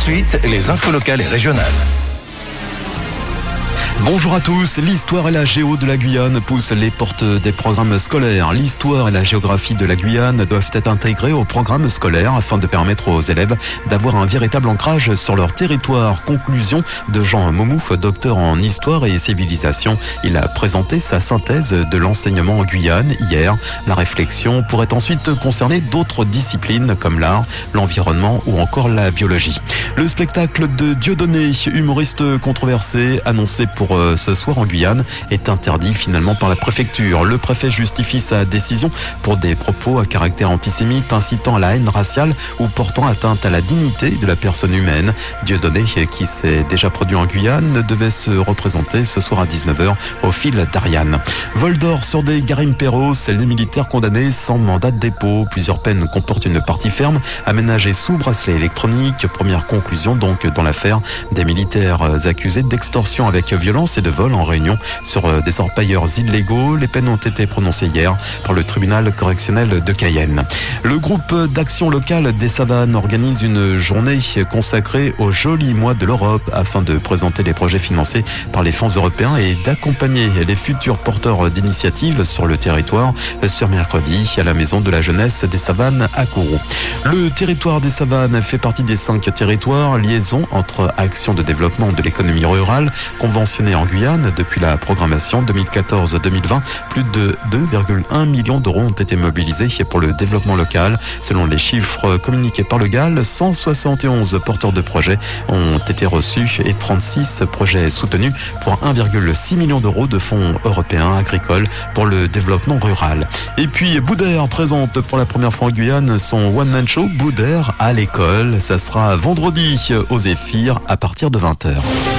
suite, les infos locales et régionales. Bonjour à tous, l'histoire et la géo de la Guyane poussent les portes des programmes scolaires. L'histoire et la géographie de la Guyane doivent être intégrées au programme scolaire afin de permettre aux élèves d'avoir un véritable ancrage sur leur territoire. Conclusion de Jean Momouf, docteur en histoire et civilisation. Il a présenté sa synthèse de l'enseignement en Guyane hier. La réflexion pourrait ensuite concerner d'autres disciplines comme l'art, l'environnement ou encore la biologie. Le spectacle de Dieudonné, humoriste controversé, annoncé pour ce soir en Guyane, est interdit finalement par la préfecture. Le préfet justifie sa décision pour des propos à caractère antisémite, incitant à la haine raciale ou portant atteinte à la dignité de la personne humaine. Dieudonné, qui s'est déjà produit en Guyane, devait se représenter ce soir à 19h au fil d'Ariane. Vol d'or sur des Garim-Perros, les militaires condamnés sans mandat de dépôt. Plusieurs peines comportent une partie ferme, aménagée sous bracelet électronique. Première conclusion donc dans l'affaire des militaires accusés d'extorsion avec violence et de vol en réunion sur des orpailleurs illégaux. Les peines ont été prononcées hier par le tribunal correctionnel de Cayenne. Le groupe d'action locale des Savanes organise une journée consacrée au joli mois de l'Europe afin de présenter les projets financés par les fonds européens et d'accompagner les futurs porteurs d'initiatives sur le territoire ce mercredi à la Maison de la Jeunesse des Savanes à Kourou. Le territoire des Savanes fait partie des 5 territoires, liaison entre actions de développement de l'économie rurale conventionnée en Guyane depuis la programmation 2014-2020. Plus de 2,1 millions d'euros ont été mobilisés pour le développement local. Selon les chiffres communiqués par le GAL, 171 porteurs de projets ont été reçus et 36 projets soutenus pour 1,6 million d'euros de fonds européens agricoles pour le développement rural. Et puis Boudère présente pour la première fois en Guyane son one-man show Boudère à l'école. Ça sera vendredi aux Zéphyrs à partir de 20h.